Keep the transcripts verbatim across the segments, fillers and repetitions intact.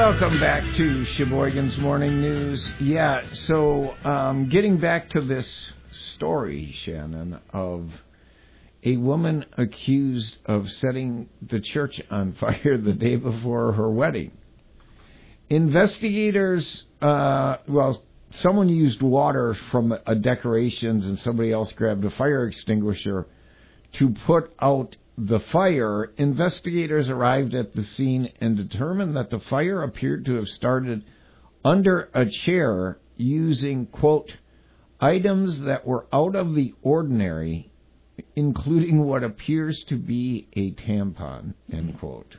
Welcome back to Sheboygan's Morning News. Yeah, so um, getting back to this story, Shannon, of a woman accused of setting the church on fire the day before her wedding. Investigators, uh, well, someone used water from a decorations and somebody else grabbed a fire extinguisher to put out the fire. Investigators arrived at the scene and determined that the fire appeared to have started under a chair using, quote, items that were out of the ordinary, including what appears to be a tampon, end quote.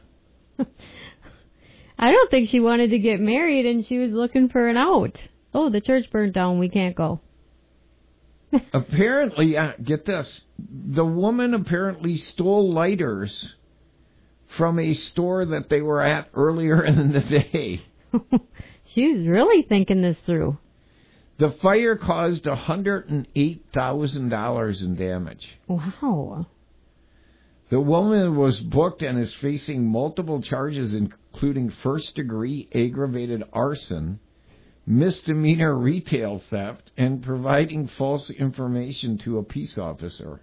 I don't think she wanted to get married and she was looking for an out. Oh, the church burned down. We can't go. Apparently, yeah, get this. The woman apparently stole lighters from a store that they were at earlier in the day. She's really thinking this through. The fire caused one hundred eight thousand dollars in damage. Wow. The woman was booked and is facing multiple charges, including first-degree aggravated arson, misdemeanor retail theft, and providing false information to a peace officer.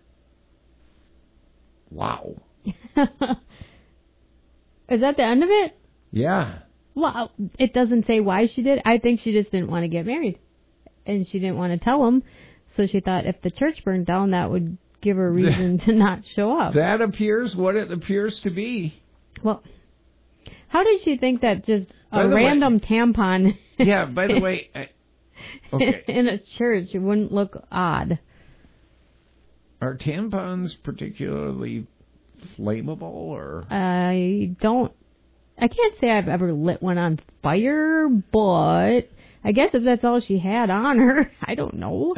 Wow. Is that the end of it? Yeah. Well, it doesn't say why she did. I think she just didn't want to get married. And she didn't want to tell him. So she thought if the church burned down, that would give her reason to not show up. That appears what it appears to be. Well, how did she think that just a random way, tampon... Yeah, by the way... I, okay. In a church, it wouldn't look odd. Are tampons particularly flammable, or... I don't... I can't say I've ever lit one on fire, but I guess if that's all she had on her, I don't know.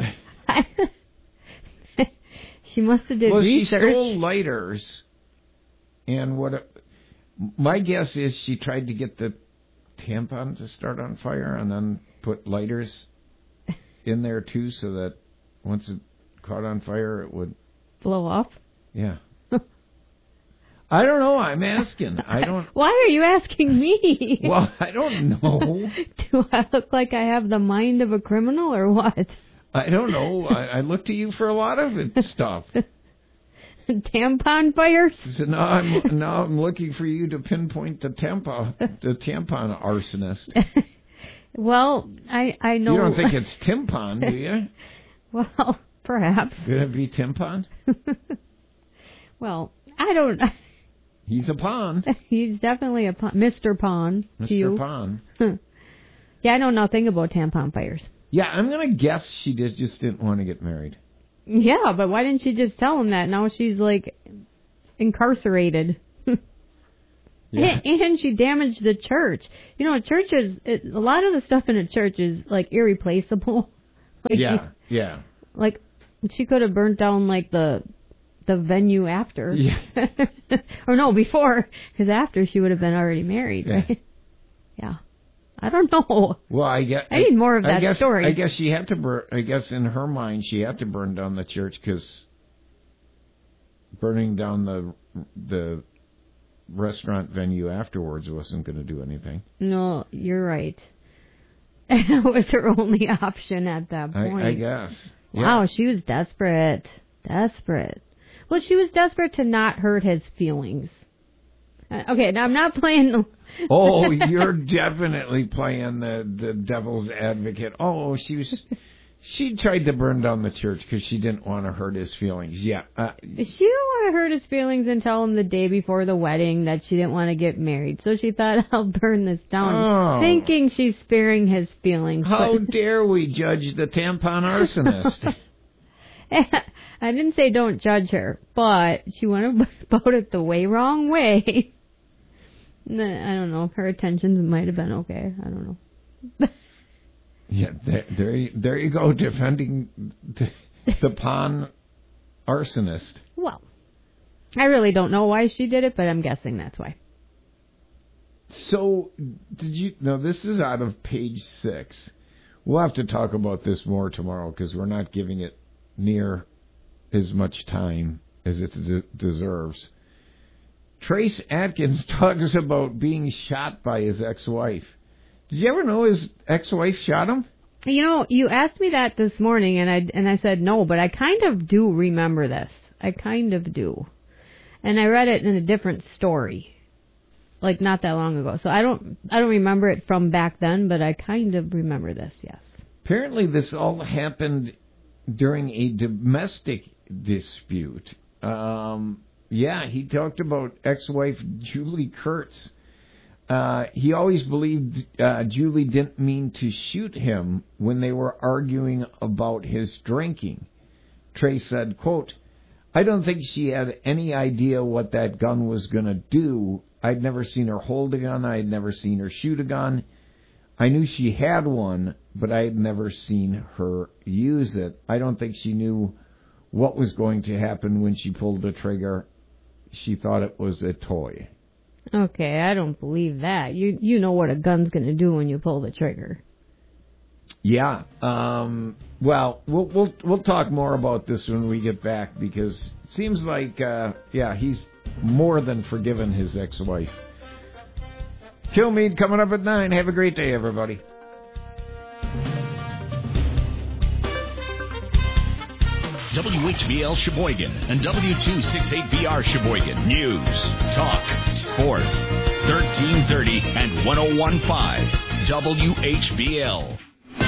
She must have did well, research. Well, she stole lighters, and what... My guess is she tried to get the tampon to start on fire and then put lighters in there too, so that once it caught on fire, it would... blow off? Yeah. I don't know. I'm asking. I don't... Why are you asking me? Well, I don't know. Do I look like I have the mind of a criminal or what? I don't know. I, I look to you for a lot of it stuff. Tampon fires? So now I'm now I'm looking for you to pinpoint the tampon the tampon arsonist. Well, I I know. You don't think it's Timpon, do you? Well, perhaps. Could it be Timpon? Well, I don't. He's a pawn. He's definitely a pawn. Mister Pawn. Mister Pawn. Yeah, I know nothing about tampon fires. Yeah, I'm gonna guess she just just didn't want to get married. Yeah, but why didn't she just tell him that? Now she's, like, incarcerated. Yeah. And she damaged the church. You know, a church is, it, a lot of the stuff in a church is, like, irreplaceable. Like, yeah, yeah. Like, she could have burnt down, like, the the venue after. Yeah. Or no, before, because after she would have been already married, yeah. right? Yeah. I don't know. Well, I guess I need more of that I guess, story. I guess she had to burn. I guess in her mind, she had to burn down the church because burning down the the restaurant venue afterwards wasn't going to do anything. No, you're right. That was her only option at that point. I, I guess. Wow, yeah. She was desperate. Desperate. Well, she was desperate to not hurt his feelings. Uh, okay, now I'm not playing... Oh, you're definitely playing the, the devil's advocate. Oh, she was... She tried to burn down the church because she didn't want to hurt his feelings. Yeah. Uh, she didn't want to hurt his feelings and tell him the day before the wedding that she didn't want to get married. So she thought, I'll burn this down, oh. thinking she's sparing his feelings. How but... dare we judge the tampon arsonist? I didn't say don't judge her, but she went about it the way wrong way. I don't know. Her intentions might have been okay. I don't know. Yeah, there, there, you, there you go, defending the, the pawn arsonist. Well, I really don't know why she did it, but I'm guessing that's why. So, did you... No, this is out of page six. We'll have to talk about this more tomorrow because we're not giving it near as much time as it de- deserves. Trace Atkins talks about being shot by his ex-wife. Did you ever know his ex-wife shot him? You know, you asked me that this morning, and I and I said no, but I kind of do remember this. I kind of do. And I read it in a different story, like not that long ago. So I don't I don't remember it from back then, but I kind of remember this, yes. Apparently this all happened during a domestic dispute. Um, yeah, he talked about ex-wife Julie Kurtz. Uh, he always believed uh, Julie didn't mean to shoot him when they were arguing about his drinking. Trey said, quote, I don't think she had any idea what that gun was going to do. I'd never seen her hold a gun. I'd never seen her shoot a gun. I knew she had one, but I had never seen her use it. I don't think she knew what was going to happen when she pulled the trigger. She thought it was a toy. Okay, I don't believe that. You you know what a gun's going to do when you pull the trigger. Yeah. Um, well, we'll we'll we'll talk more about this when we get back, because it seems like uh, yeah, he's more than forgiven his ex-wife. Kilmeade coming up at nine. Have a great day, everybody. W H B L Sheboygan and W two sixty-eight B R Sheboygan. News, talk, sports. thirteen thirty and ten fifteen W H B L.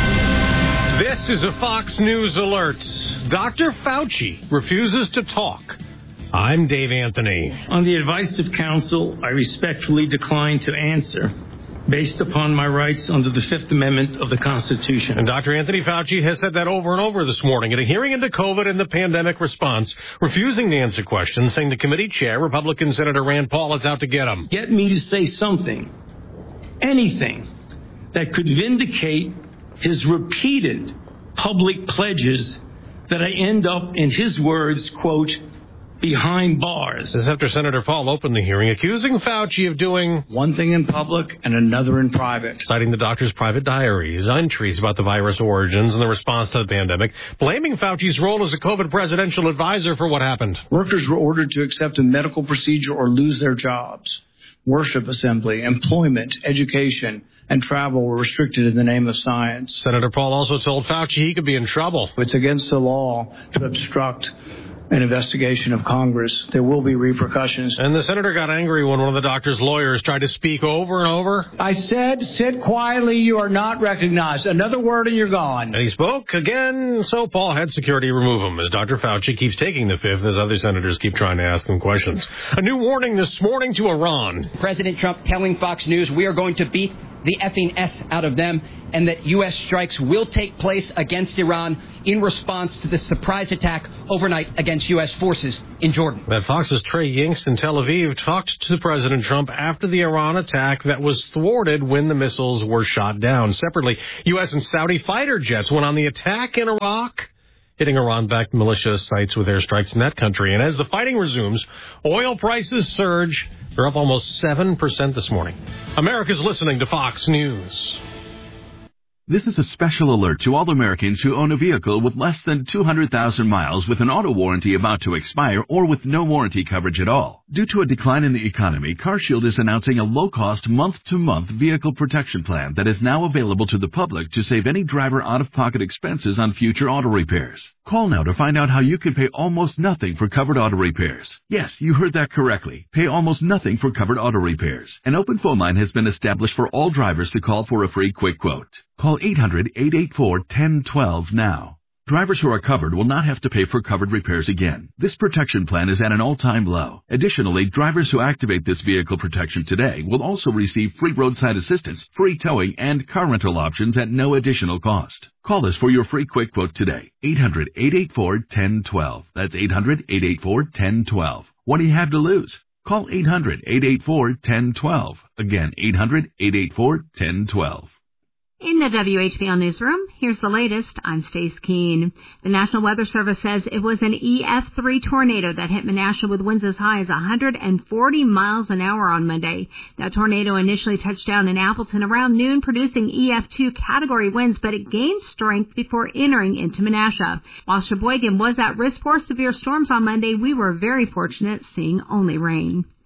This is a Fox News alert. Doctor Fauci refuses to talk. I'm Dave Anthony. On the advice of counsel, I respectfully decline to answer based upon my rights under the Fifth Amendment of the Constitution. And Doctor Anthony Fauci has said that over and over this morning at a hearing into COVID and the pandemic response, refusing to answer questions, saying the committee chair, Republican Senator Rand Paul, is out to get him. Get me to say something, anything, that could vindicate his repeated public pledges that I end up, in his words, quote, behind bars. This is after Senator Paul opened the hearing, accusing Fauci of doing one thing in public and another in private. Citing the doctor's private diaries, entries about the virus origins and the response to the pandemic, blaming Fauci's role as a COVID presidential advisor for what happened. Workers were ordered to accept a medical procedure or lose their jobs. Worship assembly, employment, education, and travel were restricted in the name of science. Senator Paul also told Fauci he could be in trouble. It's against the law to obstruct an investigation of Congress. There will be repercussions. And the senator got angry when one of the doctor's lawyers tried to speak over and over. I said, sit quietly, you are not recognized. Another word and you're gone. And he spoke again, so Paul had security remove him as Doctor Fauci keeps taking the fifth as other senators keep trying to ask him questions. A new warning this morning to Iran. President Trump telling Fox News we are going to beat the effing S out of them, and that U S strikes will take place against Iran in response to the surprise attack overnight against U S forces in Jordan. That Fox's Trey Yingst in Tel Aviv talked to President Trump after the Iran attack that was thwarted when the missiles were shot down. Separately, U S and Saudi fighter jets went on the attack in Iraq, hitting Iran-backed militia sites with airstrikes in that country. And as the fighting resumes, oil prices surge. They're up almost seven percent this morning. America's listening to Fox News. This is a special alert to all Americans who own a vehicle with less than two hundred thousand miles with an auto warranty about to expire or with no warranty coverage at all. Due to a decline in the economy, CarShield is announcing a low-cost month-to-month vehicle protection plan that is now available to the public to save any driver out-of-pocket expenses on future auto repairs. Call now to find out how you can pay almost nothing for covered auto repairs. Yes, you heard that correctly. Pay almost nothing for covered auto repairs. An open phone line has been established for all drivers to call for a free quick quote. Call eight hundred, eight eight four, one zero one two now. Drivers who are covered will not have to pay for covered repairs again. This protection plan is at an all-time low. Additionally, drivers who activate this vehicle protection today will also receive free roadside assistance, free towing, and car rental options at no additional cost. Call us for your free quick quote today. eight hundred, eight eight four, one zero one two. That's eight hundred, eight eight four, one zero one two. What do you have to lose? Call eight hundred, eight eight four, one zero one two. Again, eight hundred, eight eight four, one zero one two. In the W H B L Newsroom, here's the latest. I'm Stace Keene. The National Weather Service says it was an E F three tornado that hit Menasha with winds as high as one hundred forty miles an hour on Monday. That tornado initially touched down in Appleton around noon, producing E F two category winds, but it gained strength before entering into Menasha. While Sheboygan was at risk for severe storms on Monday, we were very fortunate seeing only rain.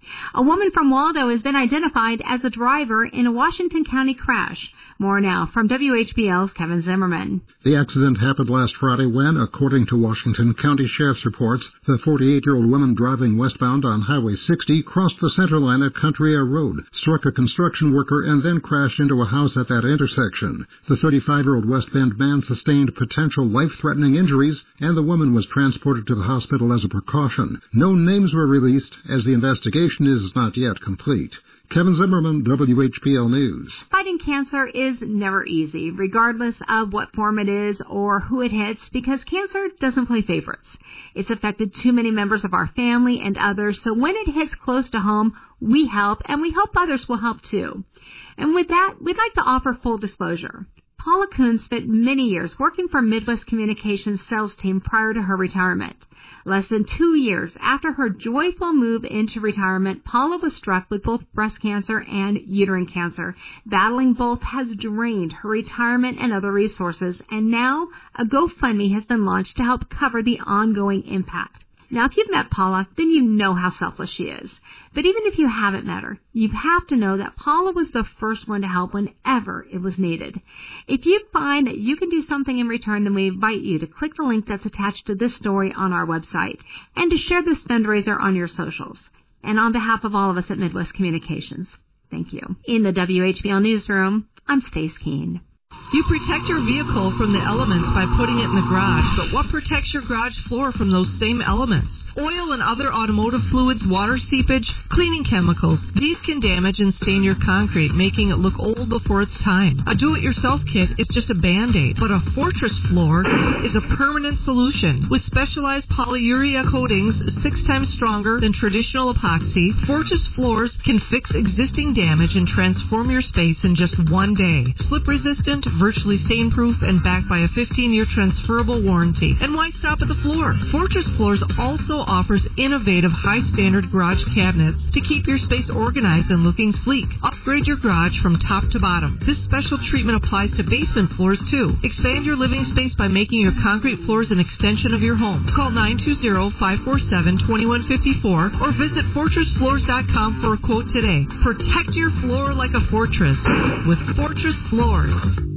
A woman from Waldo has been identified as a driver in a Washington County crash. More now from W H B L's Kevin Zimmerman. The accident happened last Friday when, according to Washington County Sheriff's reports, the forty-eight-year-old woman driving westbound on Highway sixty crossed the center line at Country Air Road, struck a construction worker, and then crashed into a house at that intersection. The thirty-five-year-old West Bend man sustained potential life-threatening injuries, and the woman was transported to the hospital as a precaution. No names were released, as the investigation is not yet complete. Kevin Zimmerman, W H B L News. Fighting cancer is never easy, regardless of what form it is or who it hits, because cancer doesn't play favorites. It's affected too many members of our family and others, so when it hits close to home, we help, and we hope others will help too. And with that, we'd like to offer full disclosure. Paula Kuhn spent many years working for Midwest Communications sales team prior to her retirement. Less than two years after her joyful move into retirement, Paula was struck with both breast cancer and uterine cancer. Battling both has drained her retirement and other resources, and now a GoFundMe has been launched to help cover the ongoing impact. Now, if you've met Paula, then you know how selfless she is. But even if you haven't met her, you have to know that Paula was the first one to help whenever it was needed. If you find that you can do something in return, then we invite you to click the link that's attached to this story on our website and to share this fundraiser on your socials. And on behalf of all of us at Midwest Communications, thank you. In the W H B L Newsroom, I'm Stace Keene. You protect your vehicle from the elements by putting it in the garage, but what protects your garage floor from those same elements? Oil and other automotive fluids, water seepage, cleaning chemicals. These can damage and stain your concrete, making it look old before its time. A do-it-yourself kit is just a Band-Aid, but a Fortress floor is a permanent solution. With specialized polyurea coatings six times stronger than traditional epoxy, Fortress floors can fix existing damage and transform your space in just one day. Slip-resistant, virtually stain-proof, and backed by a fifteen-year transferable warranty. And why stop at the floor? Fortress Floors also offers innovative high-standard garage cabinets to keep your space organized and looking sleek. Upgrade your garage from top to bottom. This special treatment applies to basement floors, too. Expand your living space by making your concrete floors an extension of your home. Call nine two zero, five four seven, two one five four or visit fortress floors dot com for a quote today. Protect your floor like a fortress with Fortress Floors.